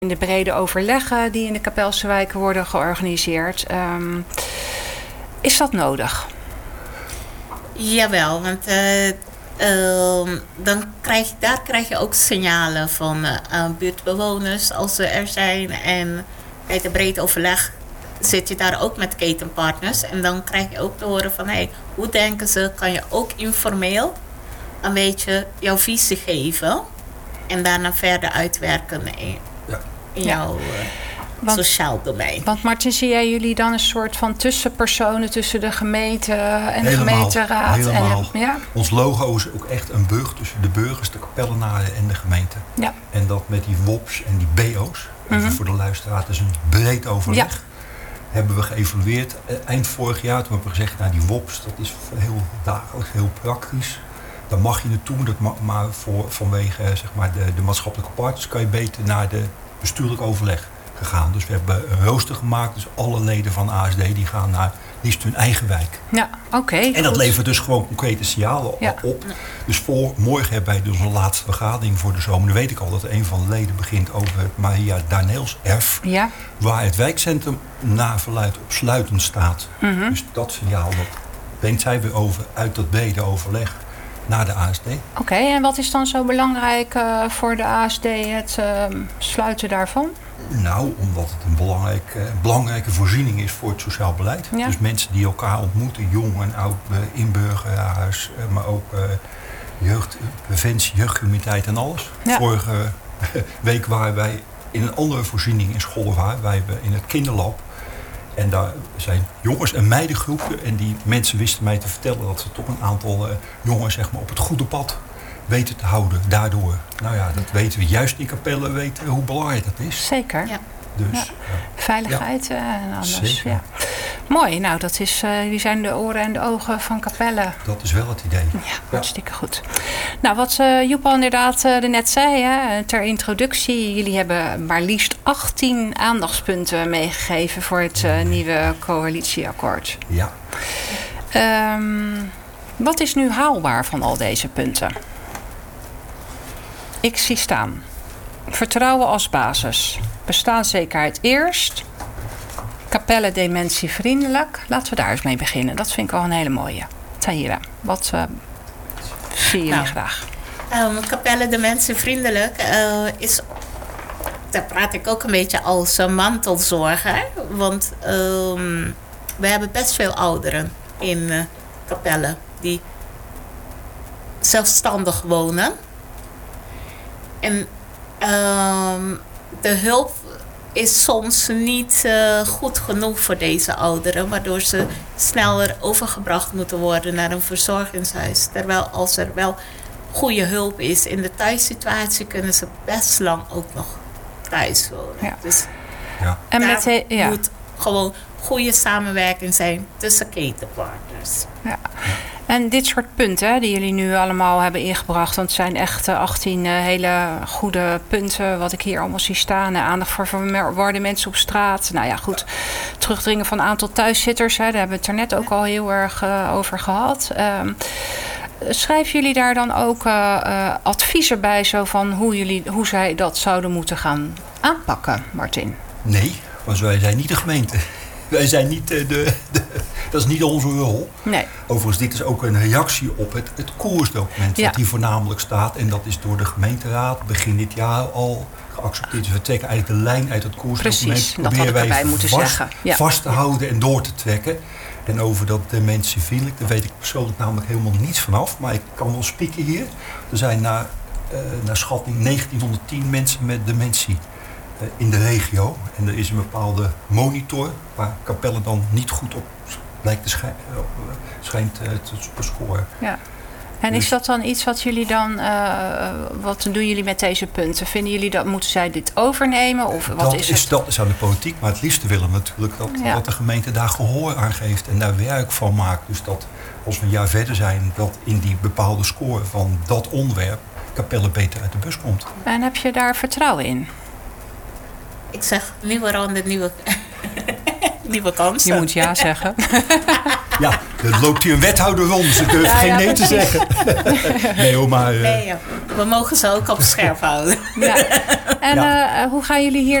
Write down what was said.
in de brede overleggen die in de Kapelse wijken worden georganiseerd. Is dat nodig? Jawel, want daar krijg je ook signalen van buurtbewoners als ze er zijn. En bij de breed overleg zit je daar ook met ketenpartners. En dan krijg je ook te horen van, hoe denken ze? Kan je ook informeel een beetje jouw visie geven. En daarna verder uitwerken in jouw sociaal domein. Want Martin, zie jij jullie dan een soort van tussenpersonen tussen de gemeente en de gemeenteraad? Helemaal. Ons logo is ook echt een brug tussen de burgers, de kapellenaren en de gemeente. Ja. En dat met die WOP's en die BO's, even voor de luisteraar, is een breed overleg. Ja. Hebben we geëvalueerd eind vorig jaar. Toen hebben we gezegd, die WOP's, dat is heel dagelijks, heel praktisch. Daar mag je naartoe, maar vanwege zeg maar, de maatschappelijke partners kan je beter naar de bestuurlijk overleg gegaan. Dus we hebben een rooster gemaakt. Dus alle leden van ASD die gaan naar liefst hun eigen wijk. Ja, oké. En dat levert dus gewoon concrete signalen op. Dus morgen hebben wij dus onze laatste vergadering voor de zomer. Dan weet ik al dat een van de leden begint over het Maria Darnels erf. Ja. Waar het wijkcentrum naar verluidt op sluitend staat. Mm-hmm. Dus dat signaal, dat brengt zij weer over uit dat brede overleg naar de ASD. Oké, en wat is dan zo belangrijk voor de ASD, het sluiten daarvan? Nou, omdat het een belangrijke voorziening is voor het sociaal beleid. Ja. Dus mensen die elkaar ontmoeten, jong en oud, in burgerhuis, maar ook jeugdpreventie, jeugdcriminaliteit en alles. Ja. Vorige week waren wij in een andere voorziening in Schollevaar. Wij hebben in het kinderlab. En daar zijn jongens- en meidengroepen. En die mensen wisten mij te vertellen dat ze toch een aantal jongens zeg maar, op het goede pad weten te houden daardoor. Nou ja, dat weten we juist in Capelle weten hoe belangrijk dat is. Zeker. Ja. Dus, veiligheid en alles. Ja. Mooi, nou dat is, jullie zijn de oren en de ogen van Capelle. Dat is wel het idee. Ja, hartstikke goed. Nou, wat Joep al inderdaad net zei, ter introductie. Jullie hebben maar liefst 18 aandachtspunten meegegeven voor het nieuwe coalitieakkoord. Ja. Wat is nu haalbaar van al deze punten? Ik zie staan. Vertrouwen als basis. Bestaanszekerheid eerst. Capelle dementievriendelijk. Laten we daar eens mee beginnen. Dat vind ik al een hele mooie. Tahira, wat zie jullie graag? Capelle dementievriendelijk is... Daar praat ik ook een beetje als mantelzorger. Want we hebben best veel ouderen in Capelle die zelfstandig wonen. En de hulp is soms niet goed genoeg voor deze ouderen, waardoor ze sneller overgebracht moeten worden naar een verzorgingshuis. Terwijl als er wel goede hulp is in de thuissituatie, kunnen ze best lang ook nog thuis wonen. Ja. Dus en daar moet gewoon goede samenwerking zijn tussen ketenpartners. Ja. En dit soort punten die jullie nu allemaal hebben ingebracht, want het zijn echt 18 hele goede punten wat ik hier allemaal zie staan. Aandacht voor verwarde mensen op straat. Nou ja, goed. Terugdringen van een aantal thuiszitters. Daar hebben we het er net ook al heel erg over gehad. Schrijven jullie daar dan ook adviezen bij zo van hoe zij dat zouden moeten gaan aanpakken, Martin? Nee, want wij zijn niet de gemeente. Wij zijn niet dat is niet onze rol. Nee. Overigens, dit is ook een reactie op het koersdocument wat hier voornamelijk staat. En dat is door de gemeenteraad begin dit jaar al geaccepteerd. Dus we trekken eigenlijk de lijn uit het koersdocument. Precies, dat had ik erbij moeten zeggen. Ja. Vast te houden en door te trekken. En over dat dementievriendelijk, daar weet ik persoonlijk namelijk helemaal niets vanaf. Maar ik kan wel spieken hier. Er zijn naar schatting 1910 mensen met dementie in de regio. En er is een bepaalde monitor waar Capelle dan niet goed op lijkt te schijnt te scoren. Ja. En is dat dan iets wat jullie dan... wat doen jullie met deze punten? Vinden jullie dat moeten zij dit overnemen? Of wat is het? Dat is aan de politiek. Maar het liefste willen we natuurlijk dat de gemeente daar gehoor aan geeft en daar werk van maakt. Dus dat als we een jaar verder zijn, dat in die bepaalde score van dat onderwerp Capelle beter uit de bus komt. En heb je daar vertrouwen in? Ik zeg nieuwe ronde, nieuwe kansen. Je moet ja zeggen. Ja, er loopt hier een wethouder rond. Ze durven geen nee te zeggen. Nee hoor, maar... Nee, we mogen ze ook op scherp houden. Ja. En hoe gaan jullie hier